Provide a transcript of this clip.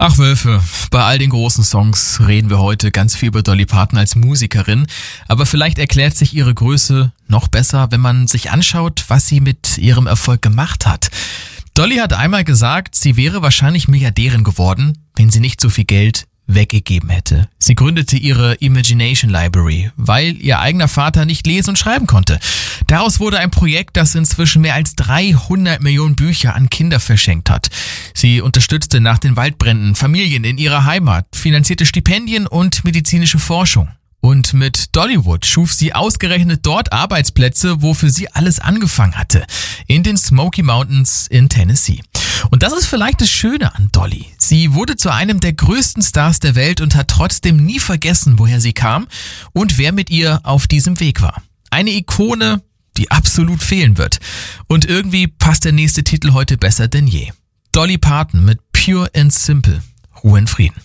Ach Wölfe, bei all den großen Songs reden wir heute ganz viel über Dolly Parton als Musikerin, aber vielleicht erklärt sich ihre Größe noch besser, wenn man sich anschaut, was sie mit ihrem Erfolg gemacht hat. Dolly hat einmal gesagt, sie wäre wahrscheinlich Milliardärin geworden, wenn sie nicht so viel Geld weggegeben hätte. Sie gründete ihre Imagination Library, weil ihr eigener Vater nicht lesen und schreiben konnte. Daraus wurde ein Projekt, das inzwischen mehr als 300 Millionen Bücher an Kinder verschenkt hat. Sie unterstützte nach den Waldbränden Familien in ihrer Heimat, finanzierte Stipendien und medizinische Forschung. Und mit Dollywood schuf sie ausgerechnet dort Arbeitsplätze, wofür sie alles angefangen hatte, in den Smoky Mountains in Tennessee. Und das ist vielleicht das Schöne an Dolly. Sie wurde zu einem der größten Stars der Welt und hat trotzdem nie vergessen, woher sie kam und wer mit ihr auf diesem Weg war. Eine Ikone, die absolut fehlen wird. Und irgendwie passt der nächste Titel heute besser denn je. Dolly Parton mit Pure and Simple. Ruhe in Frieden.